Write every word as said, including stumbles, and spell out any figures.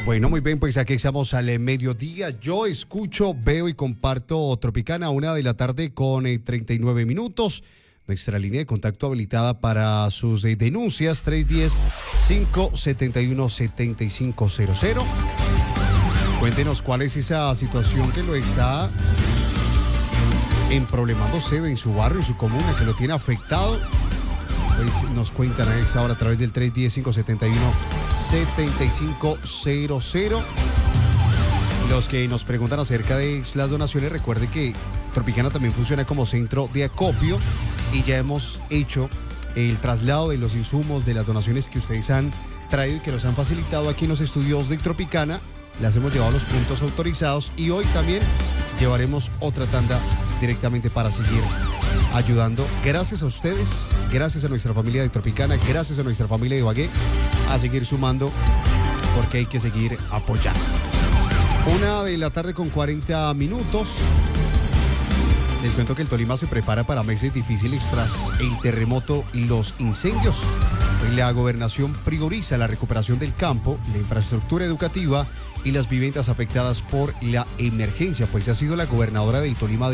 Bueno, muy bien, pues aquí estamos al eh, mediodía. Yo escucho, veo y comparto Tropicana a una de la tarde con eh, treinta y nueve minutos. Nuestra línea de contacto habilitada para sus eh, denuncias, tres uno cero, cinco siete uno, siete cinco cero cero. Cuéntenos cuál es esa situación que lo está emproblemando usted en su barrio, en su comuna, que lo tiene afectado. Pues nos cuentan a esa hora a través del tres uno cero, cinco siete uno, siete cinco cero cero. Los que nos preguntan acerca de las donaciones, recuerde que Tropicana también funciona como centro de acopio y ya hemos hecho el traslado de los insumos de las donaciones que ustedes han traído y que nos han facilitado aquí en los estudios de Tropicana. Las hemos llevado a los puntos autorizados y hoy también llevaremos otra tanda directamente para seguir ayudando. Gracias a ustedes, gracias a nuestra familia de Tropicana, gracias a nuestra familia de Ibagué, a seguir sumando porque hay que seguir apoyando. Una de la tarde con cuarenta minutos. Les cuento que el Tolima se prepara para meses difíciles tras el terremoto y los incendios. Hoy la gobernación prioriza la recuperación del campo, la infraestructura educativa y las viviendas afectadas por la emergencia, pues ha sido la gobernadora del Tolima